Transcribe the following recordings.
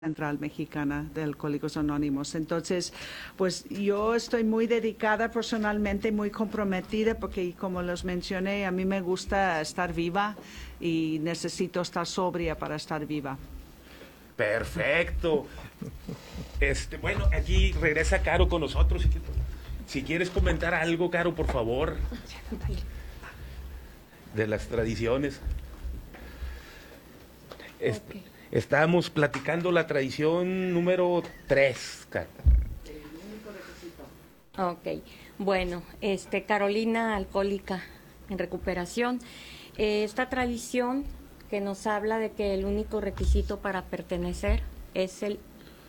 Central Mexicana de Alcohólicos Anónimos. Entonces, pues yo estoy muy dedicada personalmente, muy comprometida, porque como los mencioné, a mí me gusta estar viva y necesito estar sobria para estar viva. Perfecto. Bueno, aquí regresa Caro con nosotros. Si quieres comentar algo, Caro, por favor, de las tradiciones. Okay. Estamos platicando la tradición número 3, Caro. Ok, bueno, Carolina alcohólica en recuperación. Esta tradición que nos habla de que el único requisito para pertenecer es el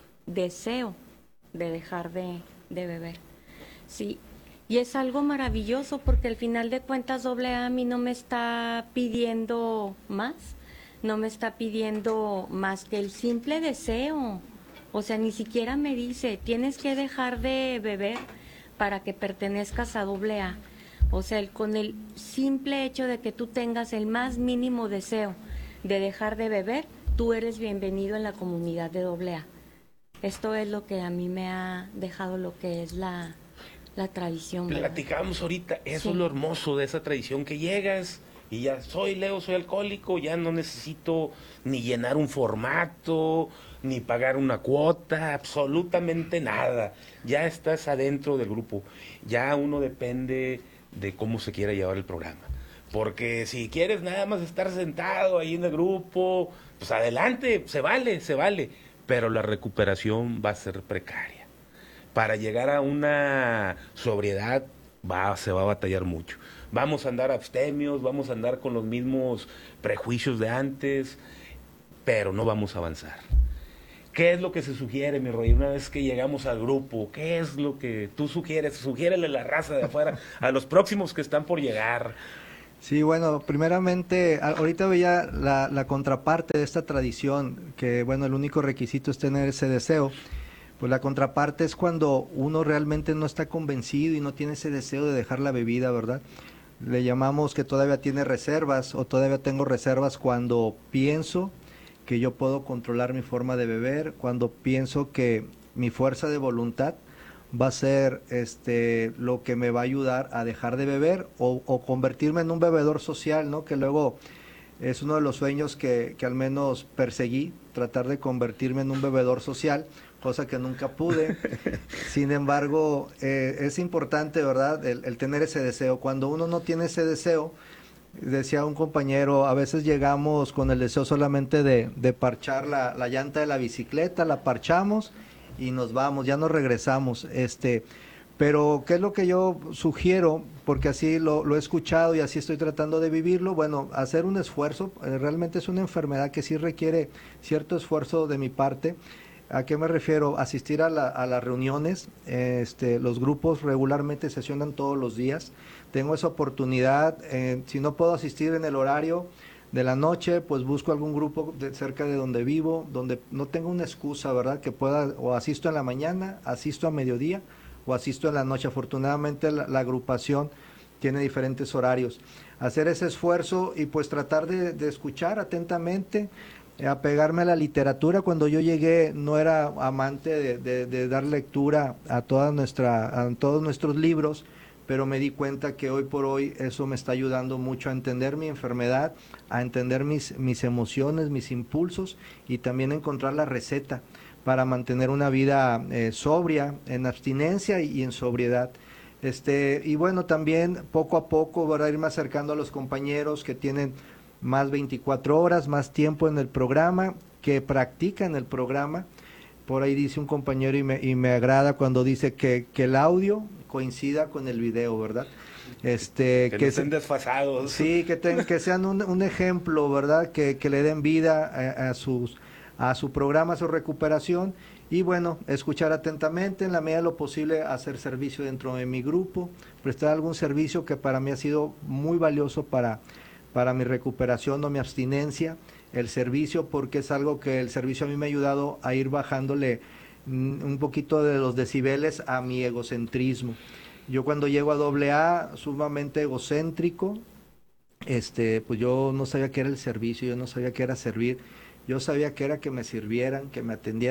deseo de dejar de beber. Sí, y es algo maravilloso porque al final de cuentas AA a mí no me está pidiendo más, no me está pidiendo más que el simple deseo. O sea, ni siquiera me dice, tienes que dejar de beber para que pertenezcas a AA. O sea, con el simple hecho de que tú tengas el más mínimo deseo de dejar de beber, tú eres bienvenido en la comunidad de AA. Esto es lo que a mí me ha dejado lo que es la tradición, ¿verdad? Platicábamos ahorita, eso Sí. es lo hermoso de esa tradición, que llegas y ya soy Leo, soy alcohólico, ya no necesito ni llenar un formato, ni pagar una cuota, absolutamente nada. Ya estás adentro del grupo, ya uno depende de cómo se quiera llevar el programa. Porque si quieres nada más estar sentado ahí en el grupo, pues adelante, se vale, pero la recuperación va a ser precaria. Para llegar a una sobriedad se va a batallar mucho. Vamos a andar abstemios, vamos a andar con los mismos prejuicios de antes, pero no vamos a avanzar. ¿Qué es lo que se sugiere, mi rey, una vez que llegamos al grupo? ¿Qué es lo que tú sugieres? Sugiérele a la raza de afuera, a los próximos que están por llegar. Sí, bueno, primeramente, ahorita veía la contraparte de esta tradición, que bueno, el único requisito es tener ese deseo. Pues la contraparte es cuando uno realmente no está convencido y no tiene ese deseo de dejar la bebida, ¿verdad? Le llamamos que todavía tiene reservas o todavía tengo reservas cuando pienso que yo puedo controlar mi forma de beber, cuando pienso que mi fuerza de voluntad va a ser lo que me va a ayudar a dejar de beber o convertirme en un bebedor social, ¿no? Que luego es uno de los sueños que al menos perseguí, tratar de convertirme en un bebedor social, cosa que nunca pude. Sin embargo, es importante, ¿verdad?, el tener ese deseo. Cuando uno no tiene ese deseo, decía un compañero, a veces llegamos con el deseo solamente de parchar la llanta de la bicicleta, la parchamos y nos vamos, ya no regresamos. Pero, ¿qué es lo que yo sugiero? Porque así lo he escuchado y así estoy tratando de vivirlo. Bueno, hacer un esfuerzo, realmente es una enfermedad que sí requiere cierto esfuerzo de mi parte. ¿A qué me refiero? Asistir a las reuniones, los grupos regularmente sesionan todos los días. Tengo esa oportunidad, si no puedo asistir en el horario de la noche, pues busco algún grupo cerca de donde vivo, donde no tengo una excusa, ¿verdad? Que pueda, o asisto en la mañana, asisto a mediodía, o asisto en la noche. Afortunadamente la agrupación tiene diferentes horarios. Hacer ese esfuerzo y pues tratar de escuchar atentamente, apegarme a la literatura. Cuando yo llegué no era amante de dar lectura a todos nuestros libros, pero me di cuenta que hoy por hoy eso me está ayudando mucho a entender mi enfermedad, a entender mis emociones, mis impulsos y también a encontrar la receta para mantener una vida sobria, en abstinencia y en sobriedad. Y bueno, también poco a poco, ¿verdad?, irme acercando a los compañeros que tienen más 24 horas, más tiempo en el programa, que practican el programa. Por ahí dice un compañero y me agrada cuando dice que el audio coincida con el video, ¿verdad? Que no estén desfasados. Sí, que sean un ejemplo, ¿verdad? Que le den vida a su programa, a su recuperación. Y bueno, escuchar atentamente, en la medida de lo posible, hacer servicio dentro de mi grupo, prestar algún servicio que para mí ha sido muy valioso para mi recuperación o mi abstinencia, el servicio, porque es algo que el servicio a mí me ha ayudado a ir bajándole un poquito de los decibeles a mi egocentrismo. Yo cuando llego a AA, sumamente egocéntrico, pues yo no sabía qué era el servicio, yo no sabía qué era servir, Yo sabía que era que me sirvieran, que me atendieran